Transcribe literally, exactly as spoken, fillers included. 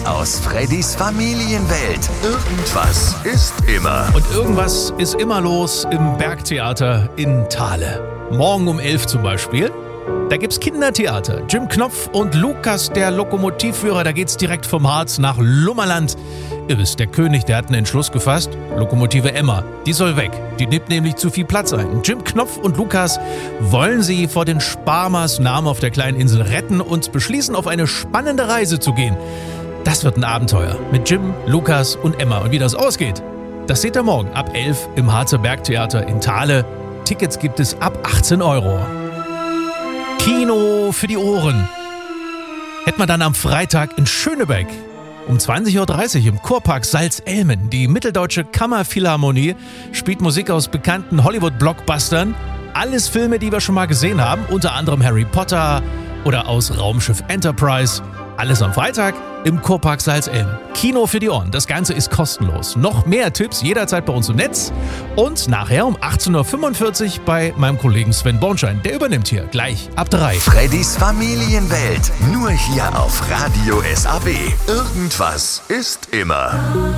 aus Freddys Familienwelt. Irgendwas ist immer. Und irgendwas ist immer los im Bergtheater in Thale. Morgen um elf zum Beispiel. Da gibt's Kindertheater. Jim Knopf und Lukas, der Lokomotivführer, da geht's direkt vom Harz nach Lummerland. Ihr wisst, der König, der hat einen Entschluss gefasst. Lokomotive Emma, die soll weg. Die nimmt nämlich zu viel Platz ein. Jim Knopf und Lukas wollen sie vor den Sparmaßnahmen auf der kleinen Insel retten und beschließen, auf eine spannende Reise zu gehen. Das wird ein Abenteuer mit Jim, Lukas und Emma. Und wie das ausgeht, das seht ihr morgen ab elf im Harzer Bergtheater in Thale. Tickets gibt es ab achtzehn Euro. Kino für die Ohren. Hätten wir dann am Freitag in Schönebeck um zwanzig Uhr dreißig im Kurpark Salzelmen. Die Mitteldeutsche Kammerphilharmonie spielt Musik aus bekannten Hollywood-Blockbustern. Alles Filme, die wir schon mal gesehen haben, unter anderem Harry Potter oder aus Raumschiff Enterprise. Alles am Freitag im Kurpark Salzelmen. Kino für die Ohren. Das Ganze ist kostenlos. Noch mehr Tipps jederzeit bei uns im Netz. Und nachher um achtzehn Uhr fünfundvierzig bei meinem Kollegen Sven Bornschein. Der übernimmt hier gleich ab drei. Freddys Familienwelt. Nur hier auf Radio S A B. Irgendwas ist immer.